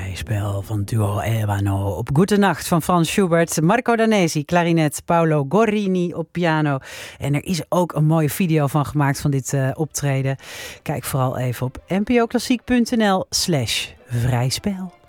Vrij spel van Duo Ebano op Goedenacht van Frans Schubert. Marco Danesi, klarinet. Paolo Gorrini op piano. En er is ook een mooie video van gemaakt van dit optreden. Kijk vooral even op npoklassiek.nl/vrijspel.